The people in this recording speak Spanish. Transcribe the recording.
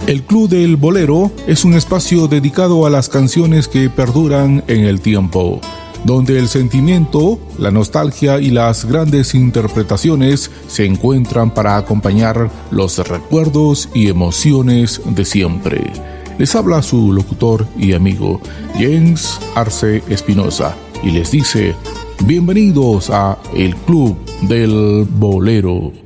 El Club del Bolero es un espacio dedicado a las canciones que perduran en el tiempo, donde el sentimiento, la nostalgia y las grandes interpretaciones se encuentran para acompañar los recuerdos y emociones de siempre. Les habla su locutor y amigo James Arce Espinosa y les dice: bienvenidos a El Club del Bolero.